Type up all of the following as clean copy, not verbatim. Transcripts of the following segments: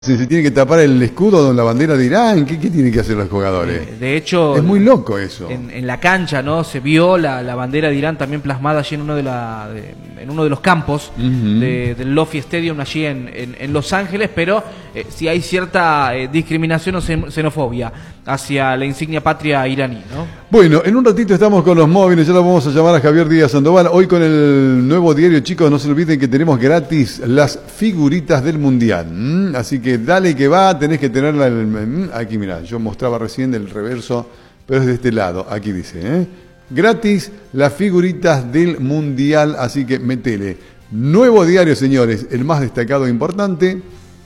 Se tiene que tapar el escudo con la bandera de Irán. ¿Qué tienen que hacer los jugadores? De hecho, es muy loco eso. En la cancha, ¿no? Se vio la bandera de Irán también plasmada allí en uno de los campos del Lofi Stadium allí en Los Ángeles, pero sí hay cierta discriminación o xenofobia hacia la insignia patria iraní, ¿no? Bueno, en un ratito estamos con los móviles, ya lo vamos a llamar a Javier Díaz Sandoval. Hoy con el nuevo diario, chicos, no se olviden que tenemos gratis las figuritas del Mundial. Así que dale que va, tenés que tenerla aquí, mirá, yo mostraba recién el reverso, pero es de este lado, aquí dice, gratis las figuritas del Mundial, así que metele. Nuevo diario, señores, el más destacado e importante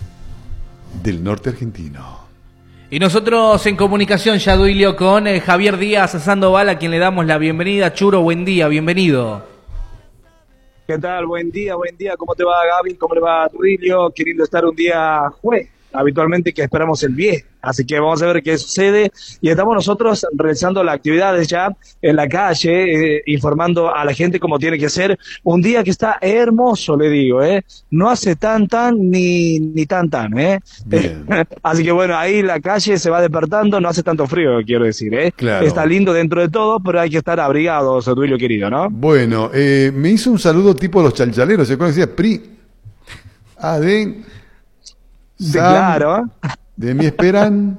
del norte argentino. Y nosotros en comunicación ya, Duilio, con Javier Díaz Sandoval, a quien le damos la bienvenida. Churo, buen día, bienvenido. ¿Qué tal? Buen día, ¿cómo te va, Gaby? ¿Cómo le va, Duilio? Queriendo estar un día jueves, habitualmente que esperamos el viernes, así que vamos a ver qué sucede, y estamos nosotros realizando las actividades ya en la calle, informando a la gente cómo tiene que ser, un día que está hermoso, le digo, no hace tan ni tan, así que bueno, ahí la calle se va despertando, no hace tanto frío, quiero decir, Claro. Está lindo dentro de todo, pero hay que estar abrigados, Duilio querido, ¿no? Bueno, me hizo un saludo tipo los chalchaleros, ¿se acuerdan? Decía PRI, AD... Sí, claro. De mí esperan.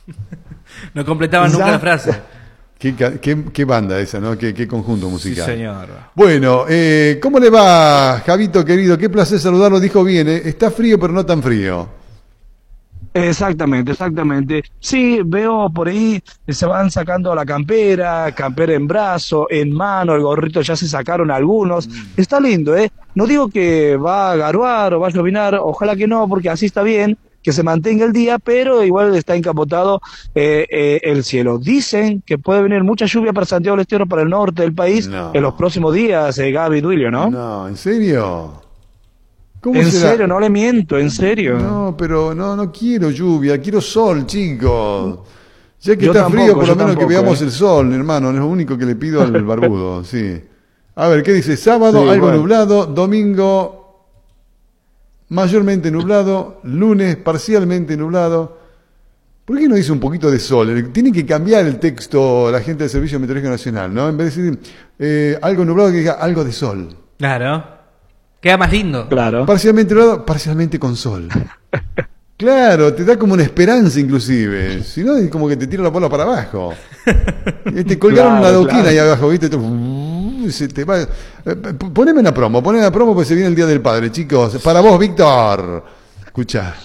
No completaban nunca la frase. Qué banda esa, ¿no? Qué conjunto musical. Sí, señor. Bueno, ¿cómo le va, Javito querido? Qué placer saludarlo. Dijo bien, está frío, pero no tan frío. Exactamente. Sí, veo por ahí se van sacando la campera en brazo, en mano, el gorrito ya se sacaron algunos. Está lindo, ¿eh? No digo que va a garuar o va a llovinar, ojalá que no, porque así está bien, que se mantenga el día, pero igual está encapotado el cielo. Dicen que puede venir mucha lluvia para Santiago del Estero, para el norte del país, en los próximos días, Gaby, Duilio, ¿no? No, ¿en serio? ¿Cómo en será? Serio, no le miento, en serio. No, pero no quiero lluvia, quiero sol, chicos. Ya que yo está tampoco, frío, por lo menos tampoco, que veamos el sol, hermano. Es lo único que le pido al barbudo, sí. A ver, ¿qué dice? Sábado, algo nublado, domingo, mayormente nublado, lunes, parcialmente nublado. ¿Por qué no dice un poquito de sol? Tiene que cambiar el texto la gente del Servicio Meteorológico Nacional, ¿no? En vez de decir algo nublado, que diga algo de sol. Claro. Queda más lindo. Claro. Parcialmente nublado, parcialmente con sol. Claro, te da como una esperanza inclusive. Si no, es como que te tira la bola para abajo. Te colgaron una adoquina ahí abajo, ¿viste? Se te va. Poneme una promo, porque se viene el Día del Padre, chicos. Para vos, Víctor. Escucha.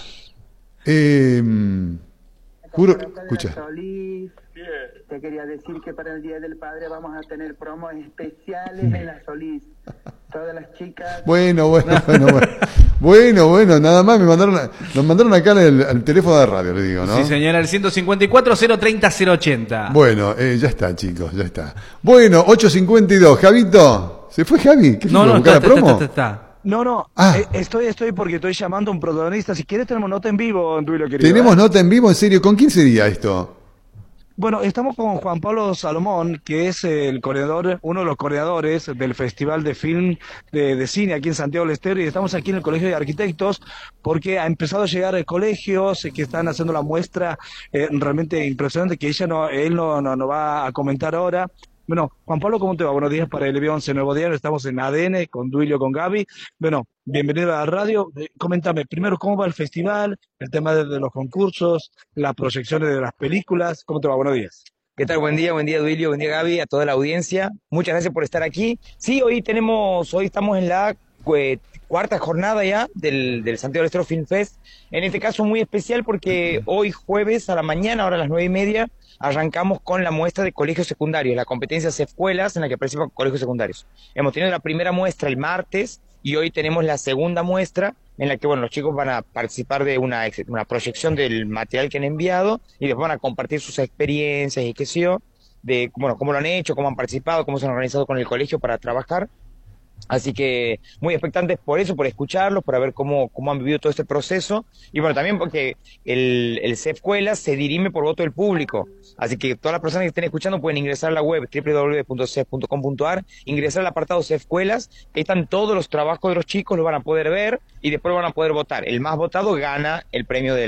Juro, escucha. Te quería decir que para el Día del Padre vamos a tener promos especiales en la Solís. Todas las chicas... Bueno, nada más nos mandaron acá al teléfono de radio, le digo, ¿no? Sí, señora, el 154-030-080. Bueno, ya está, chicos, ya está. Bueno, 8:52, Javito, ¿se fue Javi? ¿Qué no, buscar la promo? No, estoy porque estoy llamando a un protagonista. Si quieres tenemos nota en vivo, Duilio querido. ¿Tenemos nota en vivo? ¿En serio? ¿Con quién sería esto? Bueno, estamos con Juan Pablo Salomón, que es uno de los coordinadores del Festival de Film de Cine aquí en Santiago del Estero, y estamos aquí en el Colegio de Arquitectos porque ha empezado a llegar colegios que están haciendo la muestra realmente impresionante que él no va a comentar ahora. Bueno, Juan Pablo, ¿cómo te va? Buenos días para el 11 Nuevo Diario, estamos en ADN con Duilio, con Gaby. Bueno, bienvenido a la radio. Coméntame primero cómo va el festival, el tema de los concursos, las proyecciones de las películas. ¿Cómo te va? Buenos días. ¿Qué tal? Buen día Duilio, buen día Gaby, a toda la audiencia. Muchas gracias por estar aquí. Sí, hoy estamos en la cuarta jornada ya del Santiago del Estero Film Fest. En este caso muy especial porque hoy jueves a la mañana, ahora a las 9:30, arrancamos con la muestra de colegios secundarios, la competencia de escuelas en la que participan colegios secundarios. Hemos tenido la primera muestra el martes y hoy tenemos la segunda muestra en la que los chicos van a participar de una proyección del material que han enviado y después van a compartir sus experiencias y qué sé yo, de cómo lo han hecho, cómo han participado, cómo se han organizado con el colegio para trabajar. Así que muy expectantes por eso, por escucharlos, para ver cómo han vivido todo este proceso. Y bueno, también porque el CEF Escuelas se dirime por voto del público. Así que todas las personas que estén escuchando pueden ingresar a la web www.cef.com.ar, ingresar al apartado CEF Escuelas. Ahí están todos los trabajos de los chicos, los van a poder ver y después van a poder votar. El más votado gana el premio